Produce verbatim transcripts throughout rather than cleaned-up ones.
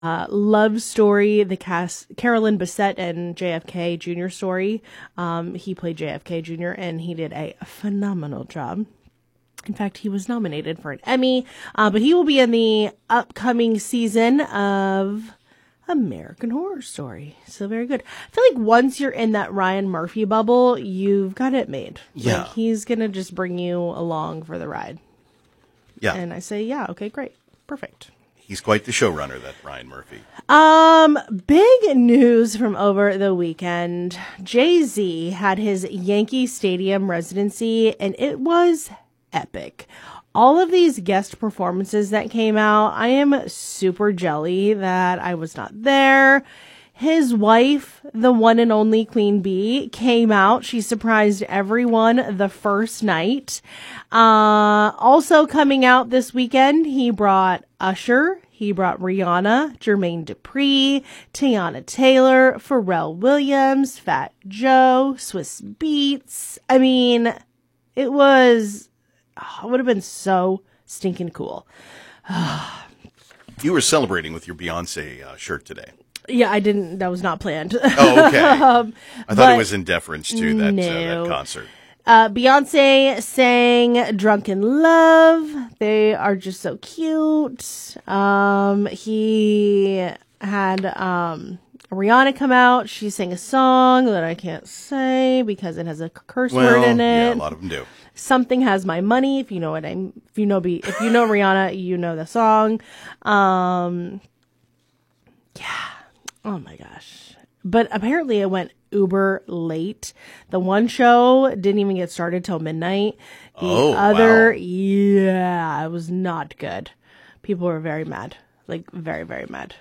uh, love story, the cast, Carolyn Bessette and J F K Junior story. Um, he played J F K Junior and he did a phenomenal job. In fact, he was nominated for an Emmy, uh, but he will be in the upcoming season of American Horror Story. So very good. I feel like once you're in that Ryan Murphy bubble, you've got it made. Yeah. Like, he's going to just bring you along for the ride. Yeah. And I say, yeah, okay, great. Perfect. He's quite the showrunner, that Ryan Murphy. Um, big news from over the weekend. Jay-Z had his Yankee Stadium residency, and it was epic. All of these guest performances that came out, I am super jelly that I was not there. His wife, the one and only Queen Bee, came out. She surprised everyone the first night. Uh, also coming out this weekend, he brought Usher. He brought Rihanna, Jermaine Dupri, Tiana Taylor, Pharrell Williams, Fat Joe, Swiss Beats. I mean, it was... Oh, it would have been so stinking cool. You were celebrating with your Beyonce uh, shirt today. Yeah, I didn't. That was not planned. Oh, okay. um, I thought it was in deference to that, no. uh, that concert. Uh, Beyonce sang Drunken Love. They are just so cute. Um, he had um, Rihanna come out. She sang a song that I can't say because it has a curse Well, word in it. yeah, a lot of them do. Something Has My Money. If you know what I'm, if you know, be, if you know Rihanna, you know the song. Um, yeah. Oh my gosh. But apparently it went uber late. The one show didn't even get started till midnight. The Oh, other, wow. yeah, it was not good. People were very mad. Like very, very mad.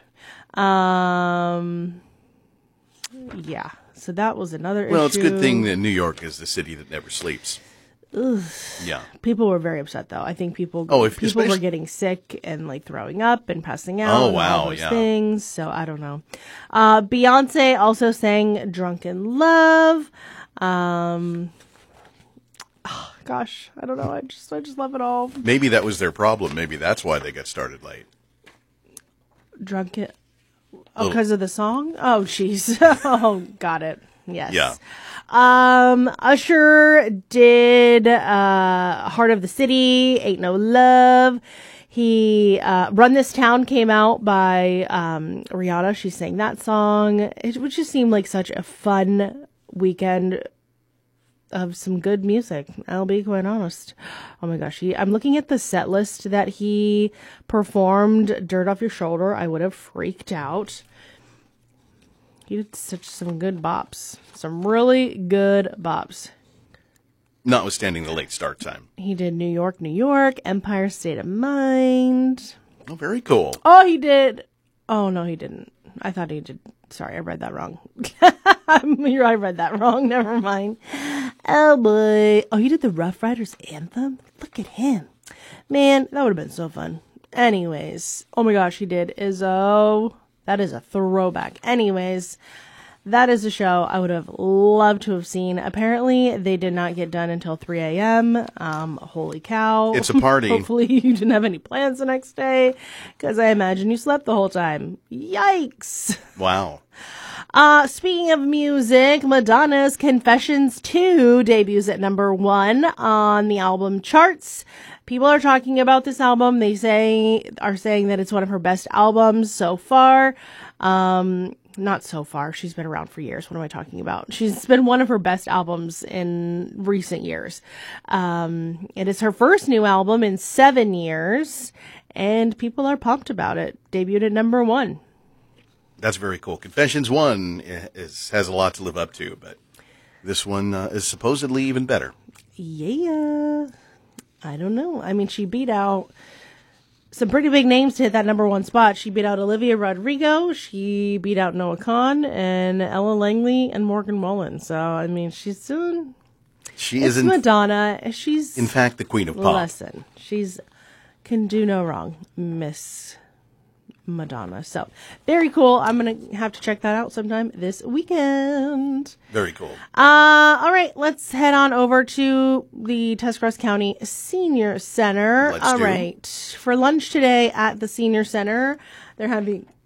Um, yeah. So that was another issue. Well, it's a good thing that New York is the city that never sleeps. Ugh. Yeah. People were very upset though. I think people Oh, if- people were especially- getting sick and like throwing up and passing out. Oh, and wow, all those yeah. things. So I don't know. Uh, Beyonce also sang "Drunken Love." Um, oh, gosh, I don't know. I just I just love it all. Maybe that was their problem. Maybe that's why they got started late. Drunken. Oh, Oh. because of the song. Oh, jeez. Oh, got it. Yes. Yeah. Um, Usher did, uh, Heart of the City, Ain't No Love. He, uh, Run This Town came out by, um, Rihanna. She sang that song. It would just seem like such a fun weekend of some good music. I'll be quite honest. Oh my gosh. He, I'm looking at the set list that he performed. Dirt Off Your Shoulder. I would have freaked out. He did such some good bops. Some really good bops. Notwithstanding the late start time. He did New York, New York, Empire State of Mind. Oh, very cool. Oh, he did. Oh, no, he didn't. I thought he did. Sorry, I read that wrong. I read that wrong. Never mind. Oh, boy. Oh, he did the Rough Riders anthem? Look at him. Man, that would have been so fun. Anyways. Oh, my gosh, he did Izzo. That is a throwback. Anyways, that is a show I would have loved to have seen. Apparently, they did not get done until three a.m. Um, holy cow. It's a party. Hopefully, you didn't have any plans the next day, because I imagine you slept the whole time. Yikes. Wow. Uh, speaking of music, Madonna's Confessions two debuts at number one on the album charts. People are talking about this album. They say, are saying that it's one of her best albums so far. Um, not so far. She's been around for years. What am I talking about? She's been one of her best albums in recent years. Um, it is her first new album in seven years, and people are pumped about it. Debuted at number one. That's very cool. Confessions one is, has a lot to live up to, but this one uh, is supposedly even better. Yeah. I don't know. I mean, she beat out some pretty big names to hit that number one spot. She beat out Olivia Rodrigo. She beat out Noah Kahan and Ella Langley and Morgan Wallen. So, I mean, she's doing... She it's is, in, Madonna. She's... in fact, the queen of pop. Listen, she's... Can do no wrong. Miss Madonna. So, very cool. I'm going to have to check that out sometime this weekend. Very cool. Uh, all right, let's head on over to the Tuscarawas County Senior Center. Let's all do. right. For lunch today at the Senior Center, they're having